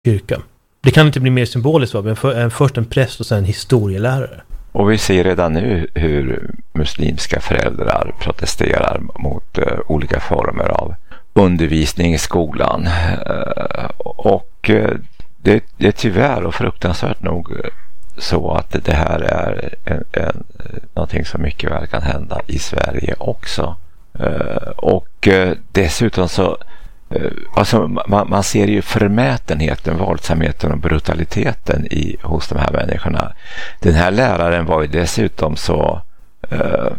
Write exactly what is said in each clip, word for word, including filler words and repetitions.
kyrka. Det kan inte bli mer symboliskt, men för, först en präst och sen en historielärare. Och vi ser redan nu hur muslimska föräldrar protesterar mot uh, olika former av undervisning i skolan. Uh, och uh, det, det är tyvärr och fruktansvärt nog så att det här är en, en, någonting som mycket väl kan hända i Sverige också. Uh, och uh, dessutom så uh, alltså man, man ser ju förmätenheten, våldsamheten och brutaliteten i, hos de här människorna. Den här läraren var ju dessutom så uh,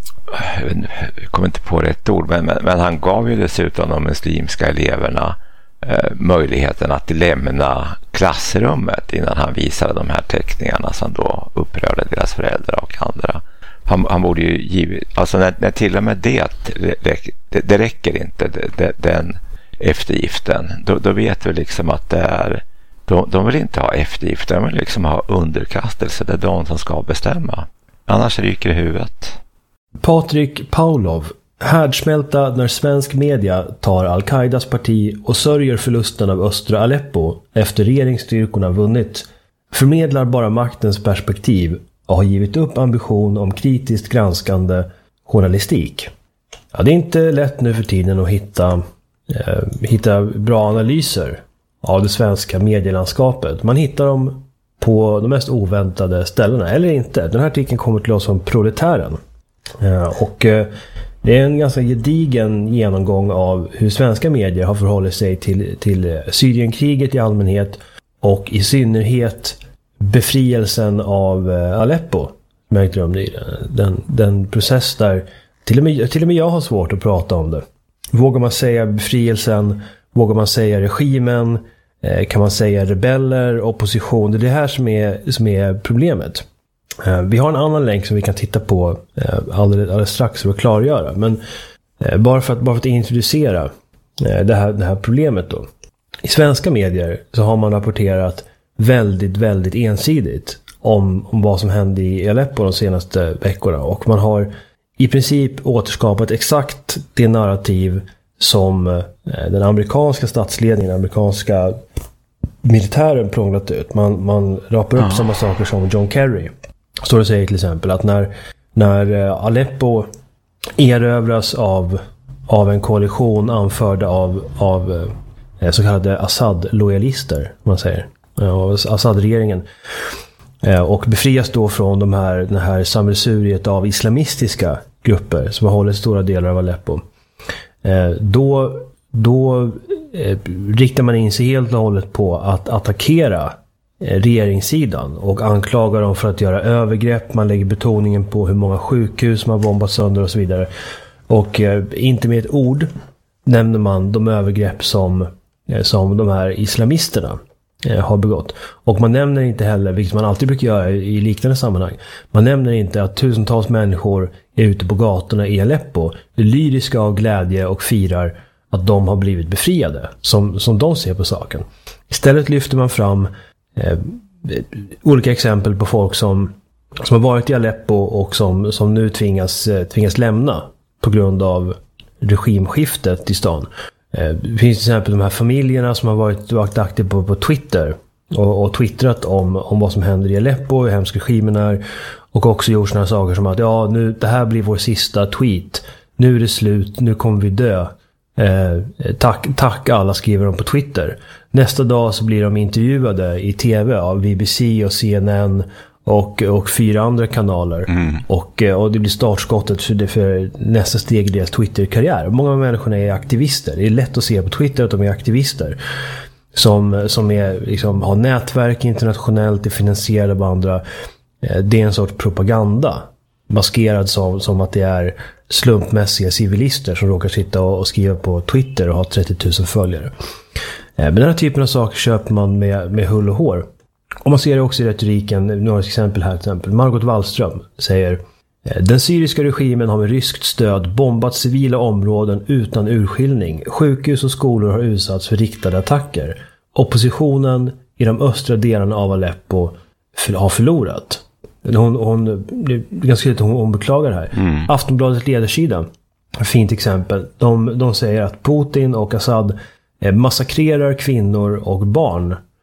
jag kommer inte på rätt ord, men, men, men han gav ju dessutom de muslimska eleverna uh, möjligheten att lämna klassrummet innan han visade de här teckningarna som då upprörde deras föräldrar och andra. Han, han borde ju givet, alltså när, när till och med det det, det räcker inte det, det, den eftergiften, då, då vet vi liksom att det är de, de vill inte ha eftergift, de vill liksom ha underkastelse, det är de som ska bestämma, annars ryker det huvudet. Patrik Paulov, härdsmälta när svensk media tar Al-Qaidas parti och sörjer förlusten av östra Aleppo efter regeringsstyrkorna vunnit, förmedlar bara maktens perspektiv och har givit upp ambition om kritiskt granskande journalistik. Ja, det är inte lätt nu för tiden att hitta, eh, hitta bra analyser av det svenska medielandskapet. Man hittar dem på de mest oväntade ställena, eller inte. Den här artikeln kommer till oss som Proletären. Eh, och eh, det är en ganska gedigen genomgång av hur svenska medier har förhållit sig till, till Syrienkriget i allmänhet och i synnerhet befrielsen av Aleppo, märkte de nyligen. Den, den process där till och, med, till och med jag har svårt att prata om det. Vågar man säga befrielsen? Vågar man säga regimen? Eh, kan man säga rebeller? Opposition? Det är det här som är, som är problemet. Eh, vi har en annan länk som vi kan titta på eh, alldeles, alldeles strax för att klargöra. Men eh, bara, för att, bara för att introducera eh, det, här, det här problemet då. I svenska medier så har man rapporterat väldigt, väldigt ensidigt om, om vad som hände i Aleppo de senaste veckorna. Och man har i princip återskapat exakt det narrativ som eh, den amerikanska statsledningen, den amerikanska militären prånglat ut. Man, man rapar upp ah. samma saker som John Kerry. Så det säger till exempel att när, när eh, Aleppo erövras av, av en koalition anförd av, av eh, så kallade Assad-lojalister, man säger. Av Assad-regeringen. Och befrias då från de här, den här sammelsuriet av islamistiska grupper som har hållit stora delar av Aleppo. Då, då riktar man in sig helt och hållet på att attackera regeringssidan och anklagar dem för att göra övergrepp. Man lägger betoningen på hur många sjukhus som har bombats sönder och så vidare. Och inte med ett ord nämner man de övergrepp som, som de här islamisterna har begått. Och man nämner inte heller, vilket man alltid brukar göra i liknande sammanhang, man nämner inte att tusentals människor är ute på gatorna i Aleppo, är lyriska av glädje och firar att de har blivit befriade, som, som de ser på saken. Istället lyfter man fram eh, olika exempel på folk som, som har varit i Aleppo och som, som nu tvingas, eh, tvingas lämna på grund av regimskiftet i stan. Det finns till exempel de här familjerna som har varit, varit aktiva på, på Twitter och, och twittrat om, om vad som händer i Aleppo, hur hemsk regimen är, och också gjort sådana saker som att ja, nu, det här blir vår sista tweet, nu är det slut, nu kommer vi dö, eh, tack, tack alla, skriver de på Twitter. Nästa dag så blir de intervjuade i tv av B B C och C N N och, och fyra andra kanaler. Mm. Och, och det blir startskottet för, det, för nästa steg i deras Twitter-karriär. Många av människorna är aktivister. Det är lätt att se på Twitter att de är aktivister. Som, som är, liksom, har nätverk internationellt, är finansierade av andra. Det är en sorts propaganda. Maskerad som, som att det är slumpmässiga civilister som råkar sitta och, och skriva på Twitter och ha trettio tusen följare. Men den här typen av saker köper man med, med hull och hår. Och man ser det också i retoriken, några exempel här till exempel. Margot Wallström säger: den syriska regimen har med ryskt stöd bombat civila områden utan urskiljning. Sjukhus och skolor har utsatts för riktade attacker. Oppositionen i de östra delarna av Aleppo har förlorat. Hon, hon, det är ganska lite hon, hon beklagar det här. Mm. Aftonbladets ledarsida, fint exempel. De, de säger att Putin och Assad massakrerar kvinnor och barn